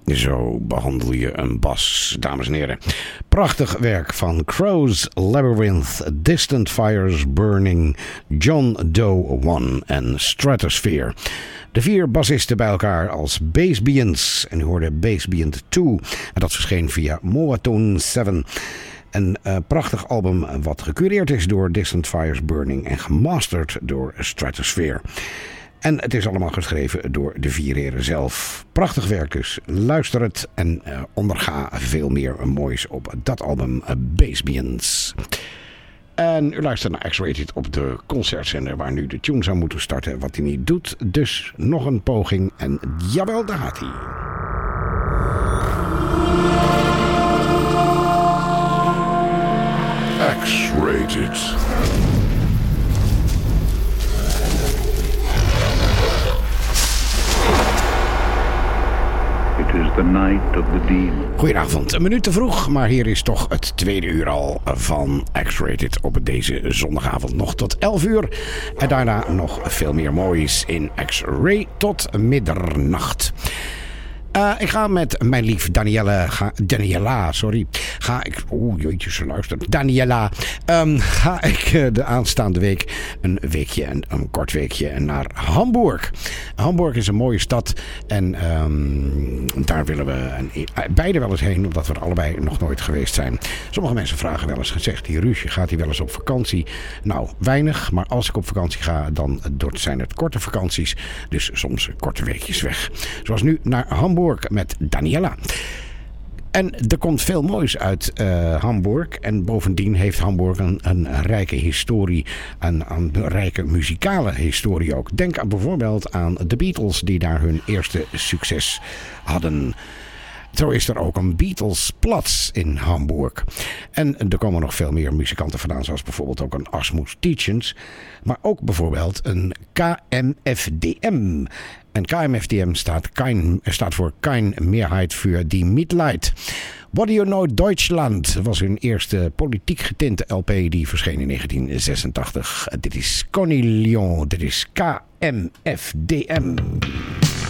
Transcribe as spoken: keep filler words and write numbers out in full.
Zo behandel je een bas, dames en heren. Prachtig werk van Crow's Labyrinth, Distant Fires Burning, John Doe one en Stratosphere. De vier bassisten bij elkaar als Bassbians. En u hoorde Bassbian twee. En dat verscheen via Moatone zeven. Een uh, prachtig album wat gecureerd is door Distant Fires Burning en gemasterd door Stratosphere. En het is allemaal geschreven door de vier heren zelf. Prachtig werk dus. Luister het en uh, onderga veel meer moois op dat album uh, Bassbians. En u luistert naar X-Rated op de concertzender waar nu de tune zou moeten starten wat hij niet doet. Dus nog een poging en jawel, daar gaat hij. X-Rated. It is the night of the demon. Goedenavond, een minuut te vroeg, maar hier is toch het tweede uur al van X-Rated op deze zondagavond nog tot elf uur. En daarna nog veel meer moois in X-Ray tot middernacht. Uh, ik ga met mijn lief Danielle, ga, Daniela, sorry, ga ik, oeh jeetje, ze luistert, Daniela, um, ga ik uh, de aanstaande week, een weekje, en een kort weekje naar Hamburg. Hamburg is een mooie stad en um, daar willen we een, beide wel eens heen, omdat we er allebei nog nooit geweest zijn. Sommige mensen vragen wel eens gezegd, die Ruusje, gaat hij wel eens op vakantie? Nou, weinig, maar als ik op vakantie ga, dan zijn het korte vakanties, dus soms korte weekjes weg. Zoals nu naar Hamburg met Daniela. En er komt veel moois uit uh, Hamburg. En bovendien heeft Hamburg een, een rijke historie. Een, een rijke muzikale historie ook. Denk aan bijvoorbeeld aan de Beatles die daar hun eerste succes hadden. Zo is er ook een Beatles-plaats in Hamburg. En er komen nog veel meer muzikanten vandaan, zoals bijvoorbeeld ook een Asmus Tietjens. Maar ook bijvoorbeeld een K M F D M. En K M F D M staat, kein, staat voor Kein Mehrheit für die Mitleid. What Do You Know Deutschland was hun eerste politiek getinte L P die verscheen in negentien zesentachtig. Dit is Connie Lyon, dit is K M F D M.